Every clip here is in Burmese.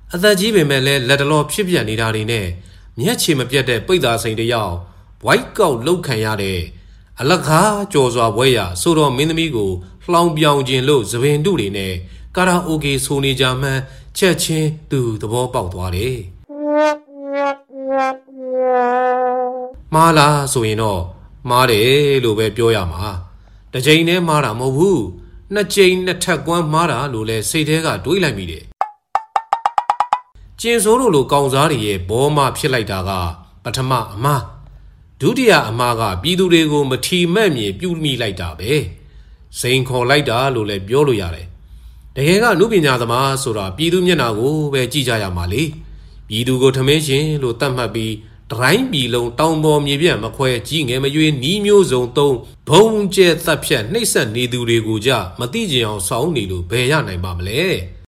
အသက်ကြီးပေမဲ့လည်းလက်တလောဖြစ်ပြနေတာတွေနဲ့မျက်ခြေမပြတ်တဲ့ပိတ်သားစိန်တယောက်ဝိုက်ကောက်လှုပ်ခံရတဲ့အလကားကြော်စွာပွဲရဆိုတော်မင်းသမီးကိုလှောင်ပြောင်ခြင်းလို့သပင်တုတွေနဲ့ကာရာအိုကေဆိုနေကြမှန်းချက်ချင်းသူသဘောပေါက်သွားတယ်မားလားဆိုရင်တော့မားတယ်လို့ပဲပြောရမှာတစ်ချိန်နဲ့မားတာမဟုတ်ဘူးနှစ်ချိန်နှစ်ထပ်ကွမ်းမားတာလို့လဲစိတ်ထဲကတွေးလိုက်မိတယ်ကျင်စိုးတို့လိုကောင်စားတွေရဲ့ဘောမဖြစ်လိုက်တာကပထမအမှားဒုတိယအမှားကပြည်သူတွေကိုမထီမဲ့မြင်ပြုမိလိုက်တာပဲစိန်ခေါ်လိုက်တာလို့လည်းပြောလို့ရတယ်တကယ်ကနုပညာသမားဆိုတာပြည်သူမျက်နှာကိုပဲကြည့်ကြရမှာလေပြည်သူကိုထမင်းရှင်လို့သတ်မှတ်ပြီးတရိုင်းပြည်လုံးတောင်ပေါ်မြေပြန့်မခွဲကြီးငယ်မရွေးနီးမျိုးစုံသုံးဘုံကျဲသက်ဖြတ်နှိပ်စက်နေသူတွေကိုကြမသိကြအောင်စောင်းနေလို့ဘယ်ရနိုင်ပါမလဲ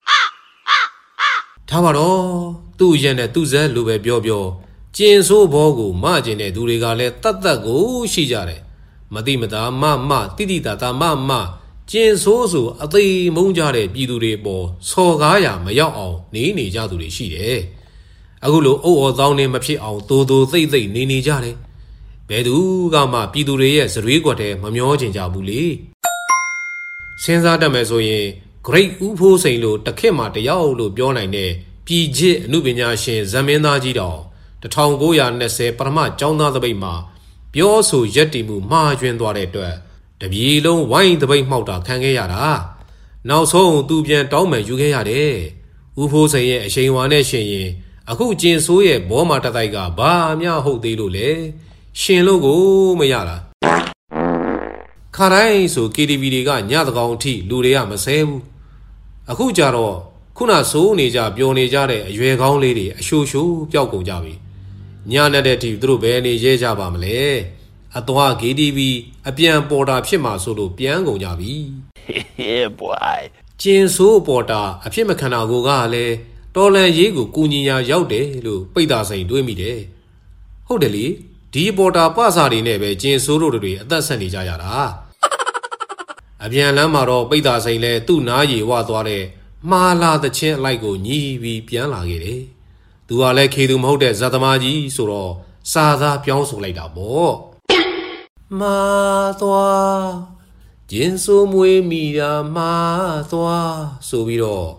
ထားပါတော့သူ့ရဲ့နဲ့သူ့ဇက်လိုပဲပြောကျင်ဆိုးဘောကိုမကျင်တဲ့သူတွေကလည်းတတ်တတ်ကိုရှိကြတယ်မတိမတာမတိတိတာတာမကျင်ဆိုးဆိုအသေးမုန်းကြတဲ့ပြည်သူတွေပေါ်စော်ကားရမရောက်အောင်နေကြသူတွေရှိတယ်အခုလိုအုပ်အော်သောင်းနေမဖြစ်အောင်သိုသိမ့်နေကြတယ်ဘယ်သူကမှပြည်သူတွေရဲ့ဇရွေးကွက်ထဲမမျောချင်ကြဘူးလေစဉ်းစားတတ်မယ်ဆိုရင် Great ဦးဖိုးစိန်လို့တခက်မှတယောက်လို့ပြောနိုင်တဲ့ပြည်ချစ်အမှုပညာရှင်ဇမင်းသားကြီးတော်1920ပထမကျောင်းသားသပိတ်မှာပြောဆိုရက်တီမှုမှားယွင်းသွားတဲ့အတွက်တပြေလုံးဝိုင်းသပိတ်မှောက်တာခံခဲ့ရတာနောက်ဆုံးသူပြန်တောင်းပန်ယူခဲ့ရတယ်ဦးဖိုးစိန်ရဲ့အရှိန်ဝါနဲ့ရှင်ရင်အခုကျင်ဆိုးရဲ့ဘောမာတတိုက်ကဘာမှဟုတ်သေးလို့လေရှင်လို့ကိုမရတာခါတိုင်းဆို KTV တွေကညတကောင်အထိလူတွေကမဆဲဘူးအခုကြတော့ခုနစိုးနေကြပျော်နေကြတဲ့အရွယ်ကောင်းလေးတွေအရှိုးပျောက်ကုန်ကြပြီညနဲ့တဲ့အထိသူတို့ဘယ်နေရဲကြပါမလဲအသွား KTV အပြန်ပေါ်တာဖြစ်မှာဆိုလို့ပြန်ကုန်ကြပြီကျင်ဆိုးပေါ်တာအဖြစ်မခံတာကိုကလည်းတော်လန်ရေးကိုကူညီညာရောက်တယ်လို့ပိတ်သားစိန်တွေးမိတယ်ဟုတ်တယ်လေဒီပေါ်တာပစာတွေနဲ့ပဲကျင်ဆိုးတို့တွေအသက်ဆက်နေကြရတာအပြန်လမ်းမှာတော့ပိတ်သားစိန်လဲသူ့နားရီဝသွားတဲ့မှားလာတဲ့ချင်းအလိုက်ကိုညီးပြီးပြန်လာခဲ့တယ်သူကလည်းခေသူမဟုတ်တဲ့ဇာသမားကြီးဆိုတော့စာသားပြောင်းဆိုလိုက်တာပေါ့မာသွားကျင်ဆိုးမွေးမိတာမာသွားဆိုပြီးတော့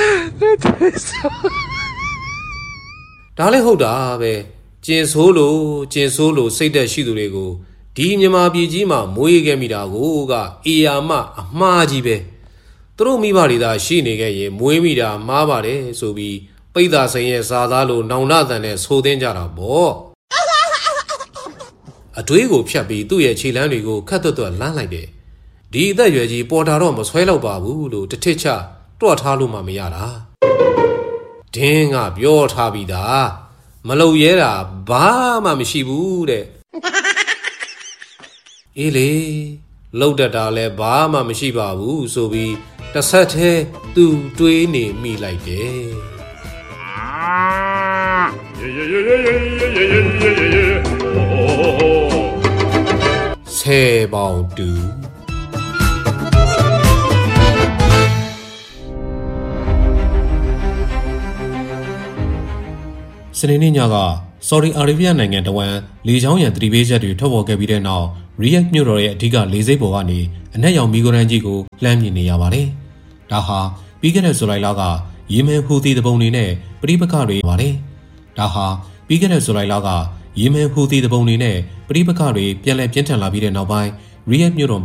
ဒါလည်းဟုတ်တာပဲကျင်ဆိုးလို့စိတ်သက်ရှိသူတွေကိုဒီမြန်မာပြည်ကြီးမှာမွေးခဲ့မိတာကိုကအေယာမအမှားကြီးပဲသူတို့မိဘတွေသာရှိနေခဲ့ရင်မွေးမိတာမှားပါတယ်ဆိုပြီးပိတ်သားစိန်ရဲ့စာသားလို့နောင်နာတန်နဲ့ဆိုသင်းကြတာပေါ့အတွေးကိုဖြတ်ပြီးသူ့ရဲ့ခြေလမ်းတွေကိုခတ်သွက်လမ်းလိုက်တယ်ဒီအသက်ရွယ်ကြီးပေါ်တာတော့မဆွဲတော့ပါဘူးလို့တစ်ထစ်ချတွတ်ထားလို့မှမရတာဒင်းကပြောထားပြီးသားမလုံရဲတာဘာမှမရှိဘူးတဲ့အေးလေလှုပ်တတ်တာလည်းဘာမှမရှိပါဘူးဆိုပြီးတစ်ဆက်တည်းသူတွေးနေမိလိုက်တယ်10ပေါင်တူစနေနေ့ညကဆော်ဒီအာရေဗျနိုင်ငံတဝမ်းလေကြောင်းရန်သတိပေးချက်တွေထုတ်ဖော်ခဲ့ပြီးတဲ့နောက်ရီယက်မြို့တော်ရဲ့အဓိကလေဆိပ်ပေါ်ကနေအနက်ရောင်မီဂိုရန်ကြီးကိုလှမ်းမြင်နေရပါတယ်။ဒါဟာပြီးခဲ့တဲ့ဇူလိုင်လကယီမန်ဟူသီတပုံတွေနဲ့ပြိပခတွေပါတယ်။ဒါဟာပြီးခဲ့တဲ့ဇူလိုင်လကယီမန်ဟူသီတပုံတွေနဲ့ပြိပခတွေပြန်လည်ပြင်းထန်လာပြီးတဲ့နောက်ပိုင်းရီယက်မြို့တော်